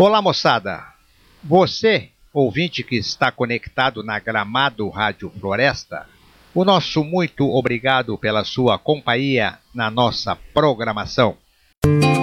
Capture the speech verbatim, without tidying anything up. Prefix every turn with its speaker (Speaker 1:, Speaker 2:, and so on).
Speaker 1: Olá, moçada! Você, ouvinte que está conectado na Gramado Rádio Floresta, o nosso muito obrigado pela sua companhia na nossa programação.